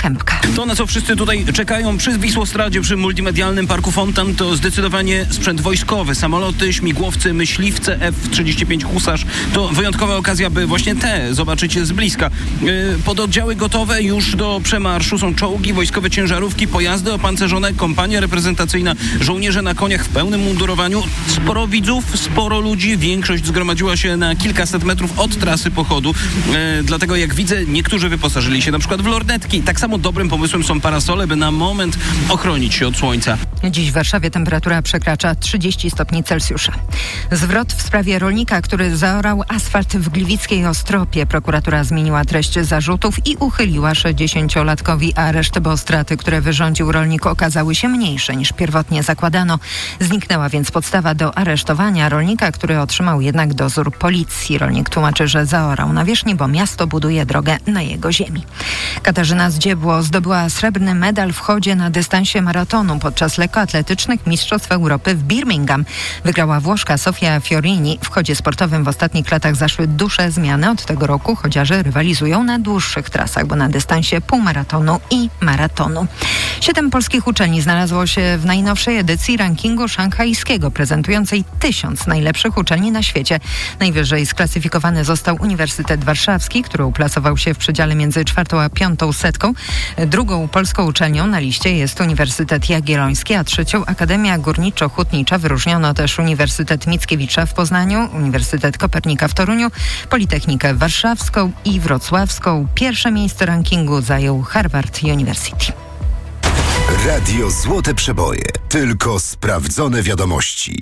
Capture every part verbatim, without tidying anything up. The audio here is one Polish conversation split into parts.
Kępka. To, na co wszyscy tutaj czekają przy Wisłostradzie, przy multimedialnym parku Fontan, to zdecydowanie sprzęt wojskowy. Samoloty, śmigłowce, myśliwce F trzydzieści pięć Husarz. To wyjątkowa okazja, by właśnie te zobaczyć z bliska. Pododdziały gotowe już do przemarszu. Są czołgi, wojskowe ciężarówki, pojazdy opancerzone, kompania reprezentacyjna, żołnierze na koniach w pełnym mundurowaniu. Sporo widzów, sporo ludzi. Większość zgromadziła się na kilkaset metrów od trasy pochodu. E, dlatego, jak widzę, niektórzy wyposażyli się na przykład w lornetki. Tak samo dobrym pomysłem są parasole, by na moment ochronić się od słońca. Dziś w Warszawie temperatura przekracza trzydzieści stopni Celsjusza. Zwrot w sprawie rolnika, który zaorał asfalt w gliwickiej Ostropie. Prokuratura zmieniła treść zarzutów i uchyliła sześćdziesięciolatkowi areszt, bo straty, które wyrządził rolnik, okazały się mniejsze niż pierwotnie zakładano. Zniknęła więc podstawa do aresztowania rolnika, który otrzymał jednak dozór policji. Rolnik tłumaczy, że zaorał nawierzchnię, bo miasto buduje drogę na jego ziemi. Katarzyna Zdziebło zdobyła srebrny medal w chodzie na dystansie maratonu podczas lekkoatletycznych Mistrzostw Europy w Birmingham. Wygrała Włoszka Sofia Fiorini. W chodzie sportowym w ostatnich latach zaszły duże zmiany. Od tego roku chodziarze rywalizują na dłuższych trasach, bo na dystansie półmaratonu i maratonu. Siedem polskich uczelni znalazło się w najnowszej edycji rankingu szanghajskiego, prezentującej tysiąc najlepszych uczelni na świecie. Najwyżej sklasyfikowany został Uniwersytet Warszawski, który uplasował się w przedziale między czwartą a piątą setką. Drugą polską uczelnią na liście jest Uniwersytet Jagielloński, a trzecią Akademia Górniczo-Hutnicza. Wyróżniono też Uniwersytet Mickiewicza w Poznaniu, Uniwersytet Kopernika w Toruniu, Politechnikę Warszawską i Wrocławską. Pierwsze miejsce rankingu zajął Harvard University. Radio Złote Przeboje. Tylko sprawdzone wiadomości.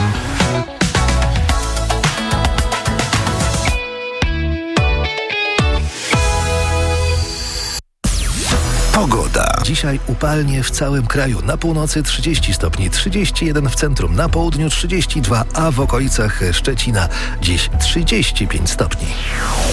Pogoda. Dzisiaj upalnie w całym kraju. Na północy trzydzieści stopni, trzydzieści jeden w centrum, na południu trzydzieści dwa, a w okolicach Szczecina dziś trzydzieści pięć stopni.